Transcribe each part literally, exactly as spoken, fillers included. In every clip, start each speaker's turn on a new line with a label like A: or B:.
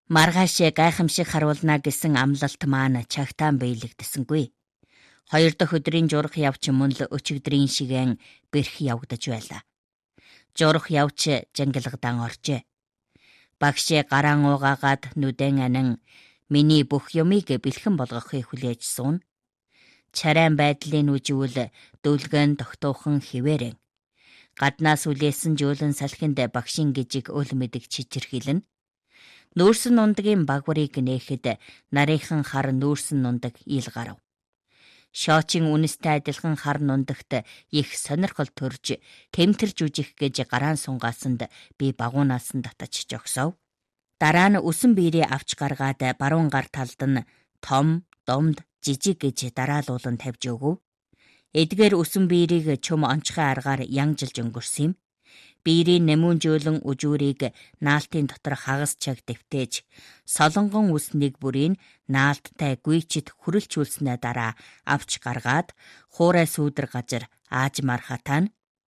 A: Маргааш гайхамшиг харуулна гэсэн амлалт маань чагтаан биелэгдэсэнгүй. Хоёр дахь өдрийн журах явч мөн л өчигдрийн шигээн бэрх явагдаж байлаа. Журах явч жангилгадан оржээ. Багш гараан уугаагаад нүдэн анин миний бүх юмыг бэлхэн болгохыг хүлээж суун. Чарайн байдлын үживэл дүүлгэн тогтуухан хിവэрэн. Гаднаас үлээсэн жөөлөн салхинд багшийн гижиг өл мэдэг чичирхилэн. Нүүрсэн нундагийн багварыг нээхэд нарийнхан хар нүүрсэн нундаг ил гарав. Шоочийн үнэстэй адилхан хар нундагт их сонирхол төрж тэмтэрж үжих гэж гараан сунгаасанд би багуунаас нь татаж жогсов. Дараа нь үсэн биерээ авч гаргаад баруун гар талд нь том, домд, жижиг гэж дараалуулан тавьж өгөв. Эдгээр үсэн биерийг чөм онцгой аргаар янжилж өнгөрсөн юм. Биерийн нэмүүн жөөлөн үжүүрийг наалтын дотор хагас чаг дэвтээж, солонгон үс нэг бүрийн наалттай гүйчид хүрэлчүүлснээ дараа авч гаргаад хуурай сүүдэр газар аажмаар хатаана.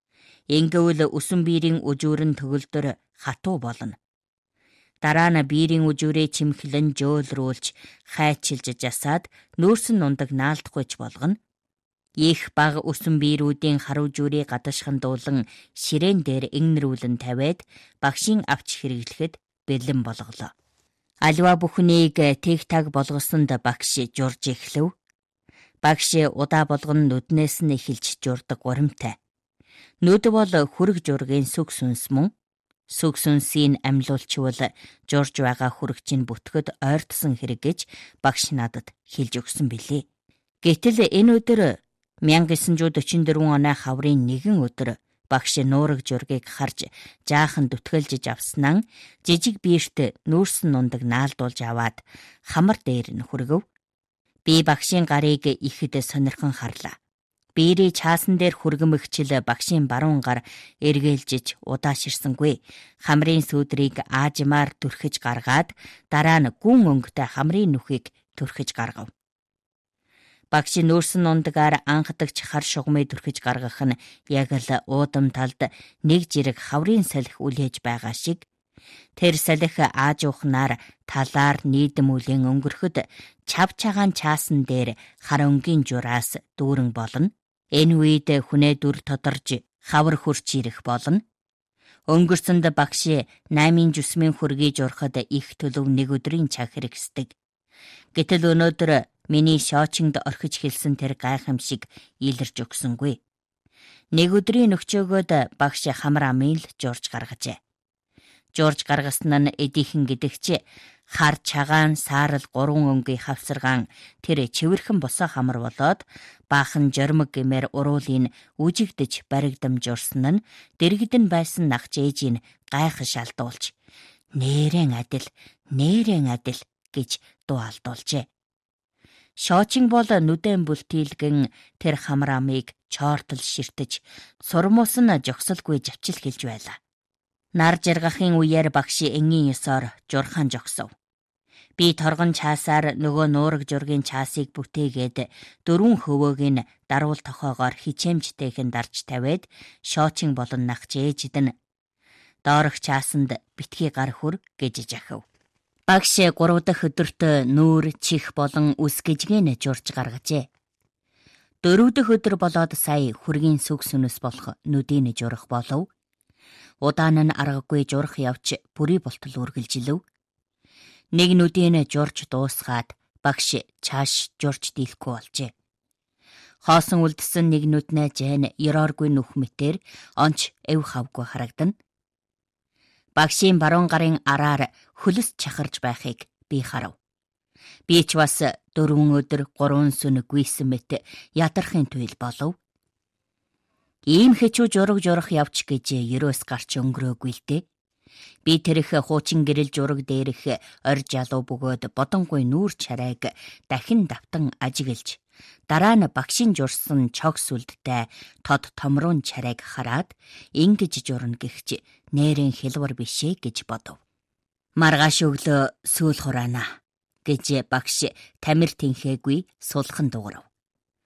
A: Ингэвэл үсэн биерийн үжүүрэн төгөлдөр хатуу болно. Дараа нь биерийн үжүүрээ чимхлэн жөөлрүүлж, хайчилж жасаад нүүрсэн нундаг наалтахгүйч болгоно. Их баг үсэн биерүүдийн харуу жүрийг гадашхан дуулан ширээн дээр игнэрүүлэн тавиад багшийн авч хэрэглэхэд бэлэн болголоо. Аливаа бүхнийг тэг таг болгосонд багш журж эхлэв. Багш удаа болгон нүднээс нь эхэлж журдаг урамтай. Нүд бол хүрэг жургийн сүг сүнс мөн. Сүг сүнсийн амьлуулчвал журж байгаа хүрэгчийн бүтгэд ойртсон хэрэг гэж багш надад хэлж өгсөн билээ. Гэтэл энэ өдөр мянга девятьсот сорок четыре оны хаврын нэгэн өдөр багш нуураг жургийг харж жаахан дүтгэлжиж авснаа жижиг биерт нүүрсэн нундаг наалдуулж аваад хамар дээр нь хүргэв. Би багшийн гарыг ихэд сонирхон харлаа. Биерий чаасан дээр хүргэмэгчил багшийн баруун гар эргээлжиж удааширсангүй. Хамрын сүүдрийг аажмаар түрхэж гаргаад дараа нь гүн өнгөтэй хамрын нүхийг түрхэж гаргав. Багш нүүрсэн нундагаар анхдагч хар шугамыг түрхэж гаргах нь яг л уудам талд нэг жирэг хаврын салхи үлээж байгаа шиг. Тэр салхи ааж ухнаар талаар нийдэм үлийн өнгөрөхөд чав чагаан чаасан дээр хар өнгийн жураас дүүрэн болно. Энэ үед хүнээ дүр тодорж хавар хурч ирэх болно. Өнгөрсөнд багш наймын жүсмийн хүргийг журахад их төлөв нэг өдрийн цаг хэрэгсдэг. Гэтэл өнөөдөр миний шоочинд орхиж хэлсэн тэр гайхамшиг илэрж өгсөнгүй. Нэг өдрийн нөхчөөгөөд багш хамар амын л журж гаргажээ. Журж гаргасан нь эдийнхэн гэдэгч хар чагаан саарал гурван өнгийн хавсаргаан тэр чивэрхэн босоо хамар болоод баахан жормог гэмээр уруулын үжигдэж баригдам журсан нь дэрэгдэн байсан нах жээжийн гайхаш алдуулж нээрэн адил, нээрэн адил гэж дуу алдуулжээ. Шоочин бол нүдэн бүлтийлгэн тэр хамар амыг чоортол ширтэж сурмуус нь жогсолгүй живчил хэлж байлаа. Нар жаргахын үеэр багш энгийн ёсоор журхан жогсов. Би торгон чаасаар нөгөө нуураг жургийн чаасыг бүтээгээд дөрвөн хөвөөг нь даруул тохоогоор хичээмжтэйхэн дарж тавиад шоочин болон нах жээжид нь доорох чаасанд битгий гар хүр гэж жахив. Багш гурав дахь өдөрт нүүр, чих болон үс гижгэн журж гаргажээ. Дөрөв дэх өдөр болоод сая хүргийн сүг сүнэс болох нүдийн журах болов. Удаан нь аргагүй журах явж бүрий болтол үргэлжилв. Нэг нүдийн журж дуусгаад багш чааш журж дийлэхгүй болжээ. Хоосон үлдсэн нэг нүднээ жайн ёрооргүй нүх мэтэр онч эв хавгүй харагдана. Багшийн баруун гарын араар хөлс чахарж байхыг би харав. Би ч бас дөрвөн өдөр гурван сүнэг гүйсэн мэт ядархын туйл болов. Ийм хэчүү жураг журах явч гэж ерөөс гарч өнгөрөөгүй л дээ. Би тэрх хуучин гэрэл жураг дээрх орж ялуу бөгөөд бодонгүй нүүр чарайг дахин давтан ажиглж дараа нь багшийн журсан чог сүлдтэй тод томруун чарайг хараад ингэж журна гихч нэрэн хэлбэр бишээ гэж бодов. Маргааш өглөө сүүл хураана гэж багш тамир тэнхээгүй сулхан дуурав.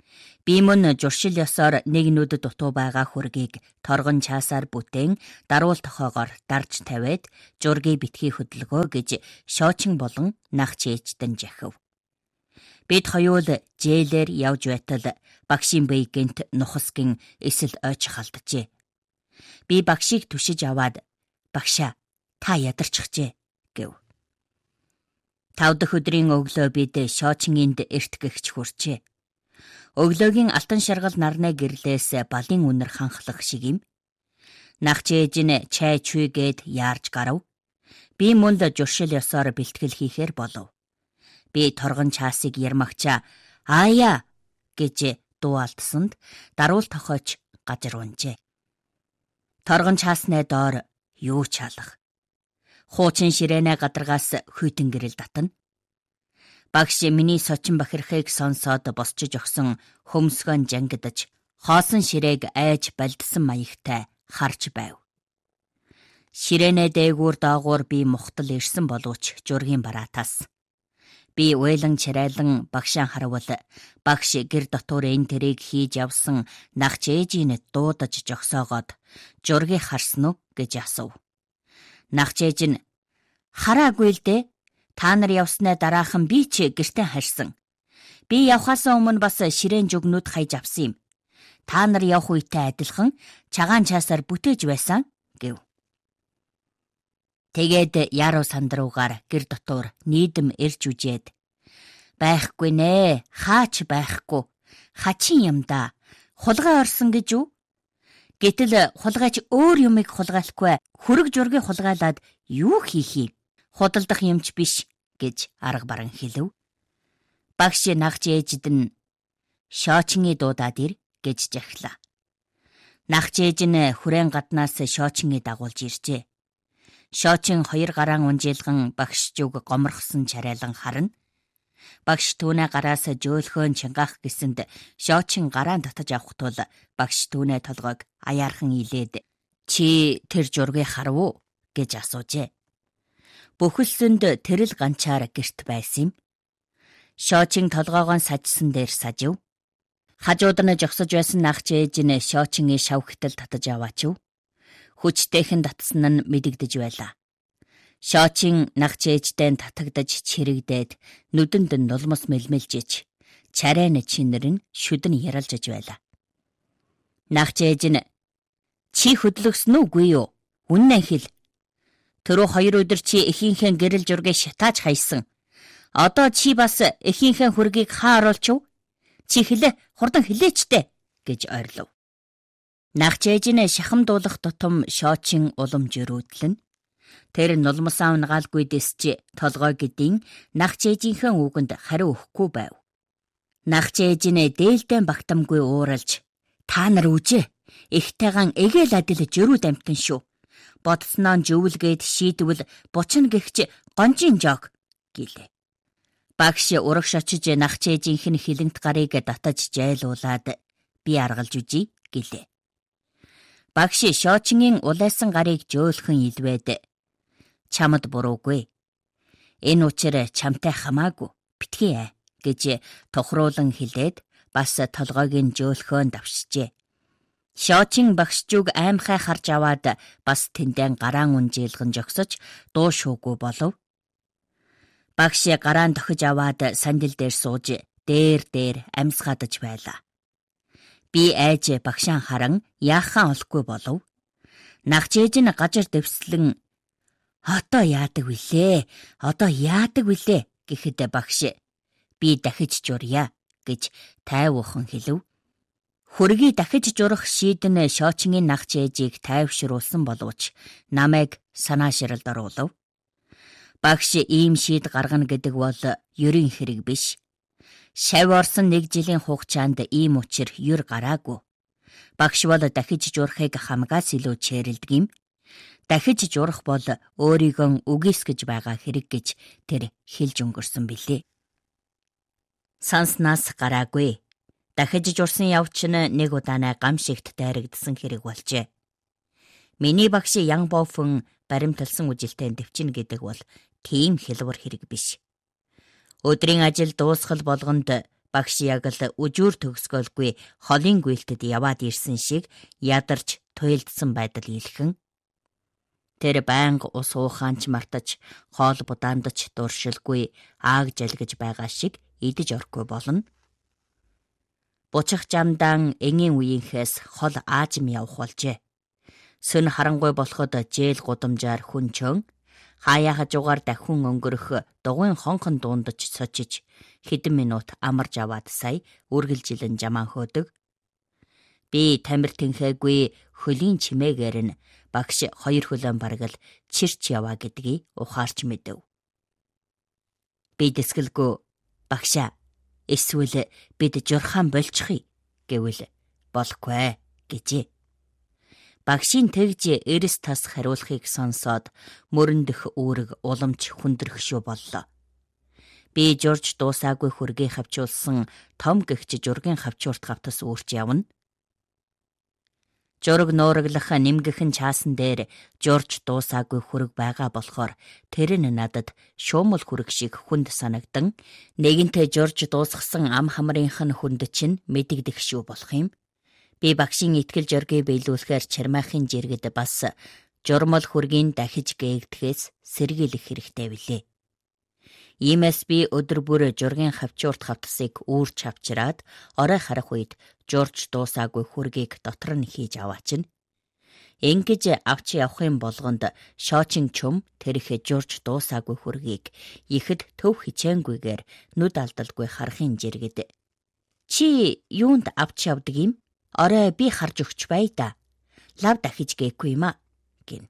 A: Би мөн журшил ёсоор нэг нүд дутуу байгаа хүргийг торгон чаасаар бүтээн даруул тохоогоор дарж тавиад жургийг битгий хөдөлгөө гэж шоочин болон нах чээждэн жахив. Бид хоёул жээлээр явж байтал багшийн бие гэнт нухасгин эсэл ойч халджээ. Би багшийг түшиж аваад "Багшаа, та ядарчихжээ" гэв. Тав дахь өдрийн өглөө бид шоочингинд эрт гэгч хүрчээ. Өглөөгийн алтан шаргал нарны гэрлээс балын үнэр ханхлах шиг юм. Нах чээж нь чай чүйгээд яарж гарав. Би мөн л журшил ёсоор бэлтгэл хийхээр болов. Би торгон чаасыг ярмагчаа "Аая" гэж дуу алдсанд даруул тохойч гажир унжээ. Торгон чаасны доор юу ч алах. Хуучин ширээнэ гадаргаас хүйтэн гэрэл татна. Багш миний сочин бахирхыг сонсоод босчиж өгсөн хөмсгөн жангидаж хоосон ширээг айж балдсан маягтай харж байв. Ширээнэ дээгүүр доогуур би мухтал ирсэн боловч жургийн бараатаас. Би уйлан чирайлан багшаа харавал багш гэр дотор энэ тэрийг хийж явсан нах чээжийн дуудаж жогсоогоод жургийг харсан уу гэж асуув. Нах чээж нь "Хараагүй л дээ. Та нар явснаа дараахан би ч гэртээ харсан. Би явхаас өмнө бас ширээн жугнүүд хайж авсан юм. Та нар явх үедээ адилхан чагаан чаасаар бүтээж байсан" гэв. Тэгээд яруу сандруугаар гэр дотор нийдэм ирж үжээд "Байхгүй нэ, хаач байхгүй. Хачин юм да. Хулгай орсон гэж үү? Гэтэл хулгайч өөр юмыг хулгайлахгүй хөрөг жургийг хулгайлаад юу хийх юм? Худалдах юмч биш" гэж арга баран хэлв. Багш нах чээжд нь "Шоочинги дуудаад ир" гэж жахлаа. Нах чээж нь хүрээн гаднаас шоочинги дагуулж иржээ. Шоочин хоёр гараан унжилган багш зүг гомрохсон чарайлан харна. Багш түүнээ гараас жөөлхөн чангаах гэсэнд шоочин гараан татаж авах тул багш түүнээ толгойг аяархан илээд "Чи тэр жургийг харав уу?" гэж асуужээ. Бүхэлсэнд тэрл ганчаар гэрт байсан юм. Шоочин толгоогоо сажсан дээр сажив. Хажууд нь жогсож байсан нах чээж нь шоочингийн шавхтал татаж аваачив. Хүчтэйхэн татсан нь мэдэгдэж байлаа. Шоочин нах чээжтэй татагдаж чирэгдээд нүдэнд нь нулмас мэлмэлжиж чарайн чинэр нь шүдэн яралжж байлаа. Нах чээж нь "Чи хөдлөгсөн үгүй юу? Үннээ хэл. Тэрөө хоёр өдөр чи эхийнхээ гэрэл жургийг шатааж хайсан. Одоо чи бас эхийнхээ хүргийг хаа оруулчив? Чи хэлээ, хурдан хэлээчтэй" гэж ойрлов. Нах чээж нь шахам дуулах тутам шоочин улам жирүүдлэн. Тэр нулмасаа унгаалгүй дэсч толгой гэдийн нах чээжийнхээ үгэнд хариу өгөхгүй байв. Нах чээж нь дээлдэн багтамгүй ууралж "Та нар үжээ. Ихтэйган эгээл адил жирүүд амтэн шүү. Бодсноо жөвлгээд шийдвэл бучин гихч гонжийн жог" гэлээ. Багш урагш очиж нах чээжийнх нь хилэнт гарыг татаж жайлуулаад "Би аргалж үжий" гэлээ. Багш шоочингийн улайсан гарыг жөөлхөн илвээд "Чамд буруугүй. Энэ учир чамтай хамаагүй. Битгий ээ" гэж тухруулан хэлээд бас толгойг нь жөөлхөн давшжээ. Шоочин багш зүг аймхай харж аваад бас тэндэн гараан унжилган жогсож дуу шуугүй болов. Багш гараан тохиж аваад сандал дээр сууж дээр дээр амьсгаадаж байлаа. Би айж багшаан харан яахаа олохгүй болов. Нах чээж нь гажир дэвслэн "Одоо яадаг вүлээ? Одоо яадаг вүлээ?" гэхэд багш "Би дахиж журья" гэж тайвуухан хэлв. Хөргийг дахиж журах шийдэн шоочингийн нах чээжийг тайвшруулсан боловч намайг санаашралд оруулав. Багш ийм шийд гаргана гэдэг бол ерийн хэрэг биш. Шав орсон нэг жилийн хугацаанд ийм учир юр гараагүй. Багш бол дахиж журахыг хамгаас илүү чэйрэлдэг юм. Дахиж журах бол өөрийгөө үгүйсгэж байгаа хэрэг гэж тэр хэлж өнгөрсөн билээ. Санснаас гараагүй. Дахиж журсан явч нь нэг удаанаа гамшигт дайрагдсан хэрэг болжээ. Миний багш Ян Бофон баримталсан үжилтээ дэвчин гэдэг бол тийм хялбар хэрэг биш. Өдрийн ажил дуусгал болгонд Багш яг л үжүүр төгсгөөлгүй холын гүйлтэд яваад ирсэн шиг ядарч туйлдсан байдал илхэн. Тэр байнга ус уухаанч мартаж, хоол будаандч дуршилгүй ааг жалгиж байгаа шиг идэж орхгүй болно. Бучих жамдаан энгийн үеийнхээс хол аажим явах болжээ. Сүн харангуй болоход жээл гудамжаар хүнчөн, хаяа хажуугаар дахин өнгөрөх дугуйн хонхон дуундаж сочиж, хэдэн минут амарж аваад сая үргэлжилэн жамаан хөөдөг. Би тамир тэнхээгүй хөлийн чимээгээр нь багш хоёр хөлөөн баргал чирч яваа гэдгийг ухаарч мэдэв. Би дэсгэлгүй багшаа эсвэл бид журхаан болчихъя гэвэл болохгүй гэжээ. Багшийн тэгж эрэс тас хариулахыг сонсоод мөрөндөх үүрэг уламж хүндрэх шүү боллоо. Би журж дуусаагүй хүргээ хавчуулсан том гэгч жургийн хавчуурт гавтас үүрч явна. Жураг нураглах нэмгэхэн чаасан дээр журж дуусаагүй хүрэг байгаа болохоор тэр нь надад шуумал хүрэг шиг хүнд санагдан, нэгэнтээ журж дуусгасан ам хамрынх нь хүнд чинь мэдэгдэх шүү болох юм. Би багшийн итгэл жоргийг биелүүлэхээр чармайхын жиргэд бас журмал хүргийн дахиж гээгдэхээс сэргийлэх хэрэгтэй билээ. Иймээс би өдөр бүр жургийн хавчуурт хавтсыг үүрч авчираад орой харах үед журж дуусаагүй хүргийг дотор нь хийж аваачна. Ингэж авч явахын болгонд шоочин чум тэрх журж дуусаагүй хүргийг ихэд төв хичээнгүйгээр нүд алдалгүй харахын жиргэд. Чи юунд авч явдаг юм? Орой би харж өгч бай да. Лав дахиж гээхгүй юм а гин.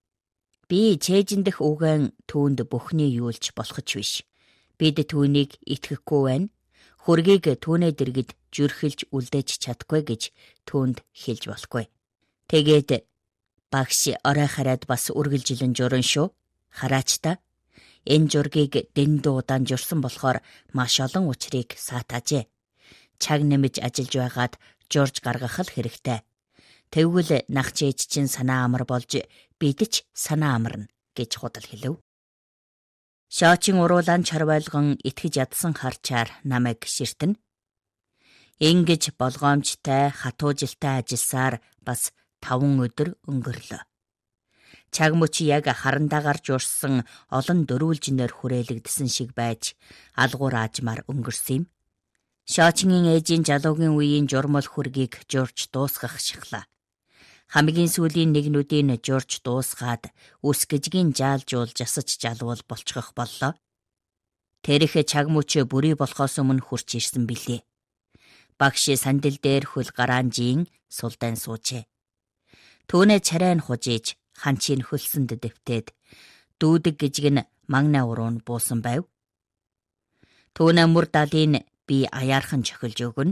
A: Би чэйжиндэх үгэн түүнд бүхний юулж болох ч биш. Бид түүнийг итгэхгүй байна. Хүргийг түүнээ дэргэд зүрхэлж үлдээж чадахгүй гэж түүнд хэлж болохгүй. Тэгээд багш орой хараад бас үргэлжилэн журан шүү. Хараач та. Энэ жургийг дэндүү удаан журсан болохоор маш олон учрыг саатаажээ. Чаг нэмж ажиллаж байгаад журж гаргах л хэрэгтэй. Тэгвэл нах чээж чинь санаа амар болж бид ч санаа амарна гэж худал хэлв. Шоочин уруулаан чар байлгон итгэж ядсан харчаар намайг ширтэн. Ингэж болгоомжтой хатуужилтай ажилласаар бас таван өдөр өнгөрлөө. Чаг мөчи яг харандаагаар журсан олон дөрвөлжнээр хүрээлэгдсэн шиг байж алгуур аажмаар өнгөрсөн юм. Шоочингийн ээжийн жалуугийн үеийн журмал хүргийг журж дуусгах шихлаа. Хамгийн сүүлийн нэгнүүдийн журж дуусгаад үс гжгийн жаалжуул жасаж жалуул болчихох боллоо. Тэрх чаг мөч бүрий болохоос өмнө хурч ирсэн билээ. Багш сандал дээр хөл гараанжийн сулдайн суужээ. Түүнээ царайн хужиж ханчийн хөлсөнд дэвтээд дүүдэг гжиг нь магнаа уруу буусан байв. Түүнээ мөр далын би аяархан чохилж өгнө.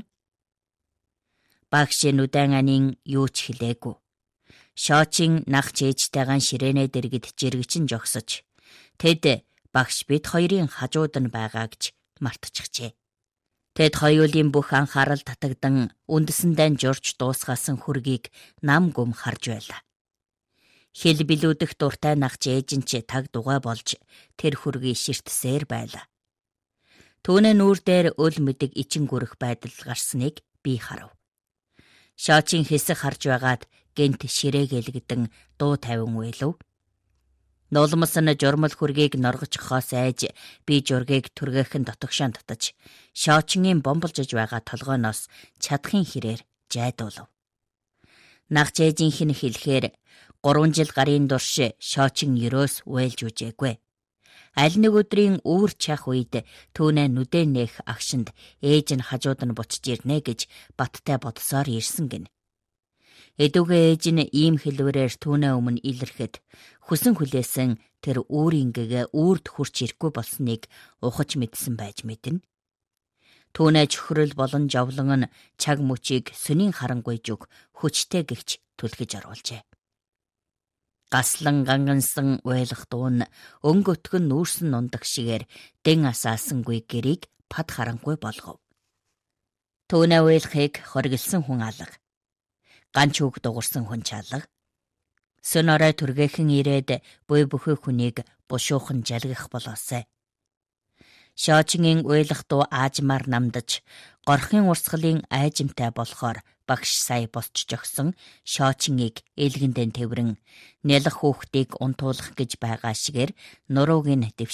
A: Багш нүдэн анийн юу ч хэлээгүй. Шоочин нах чээжтэйгэн ширээнэ дэргэд жиргэчин жогсож, тэд багш бид хоёрын хажууд нь байгаа гэж мартчихжээ. Тэд хоёулын бүх анхаарал татагдан үндэсэндээ журж дуусгасан хүргийг нам гүм харж байлаа. Хэл билүүдэх дуртай нах чээж нь ч таг дугай болж тэр хүргийг ширтсээр байлаа. Түүнээ нүүр дээр өл мэдэг ичин гүрэх байдал гарсныг би харав. Шоочин хэсэг харж байгаад гэнт ширээгэлэгдэн дуу тавин уйлав. Нулмас нь журмал хүргийг норгочихоос айж би жургийг түргээхэн дотогшоо татаж шоочингийн бомболжж байгаа толгойноос чадахын хэрээр жайдуулав. Нах чэжийнх нь хэлэхээр гурван жил гарын турш шоочин ерөөс уйлж үжээгүй. Аль нэг өдрийн үүр чах үед түүнээ нүдэн нээх агшинд ээж нь хажууд нь буцаж ирнэ гэж баттай бодсоор ирсэн гин. Эдүгэ ээж нь ийм хэлвэрээр түүнээ өмнө илэрхэд хүсэн хүлээсэн тэр үүрийн гэгээ үүрд хурч ирэхгүй болсныг ухаж мэдсэн байж мэднэ. Түүнээ чөхрөл болон жовлон нь чаг мөчийг сүнийн харангуй зүг хүчтэй гихч түлхэж оруулжээ. Гаслан гангансан уйлах дуун өнгөтгөн нүүрсэн нундаг шигээр дэн асаасангүй гэрийг пад харангүй болгов. Түүнээ уйлахыг хоригдсан хүн алга. Ганч үг дуурсан хүн чалга. Сөн орой түргээхэн ирээд буй бүхий хүнийг бушуухан жалгах болоосай. Шоочингийн уйлах дуу аажмаар намдаж, горхын урсгалын айжимтай болохоор багш сая босч жогсон Шоочингийг ээлгэндэн тэврэн нялх хүүхдийг унтуулах гэж байгаа шигээр нурууг нь